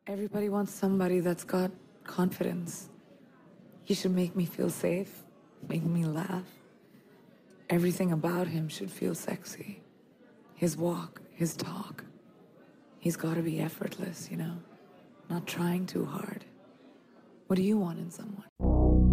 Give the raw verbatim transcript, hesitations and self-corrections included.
Everybody wants somebody that's got confidence. He should make me feel safe, make me laugh. Everything about him should feel sexy. His walk, his talk. He's got to be effortless, you know? Not trying too hard. What do you want in someone?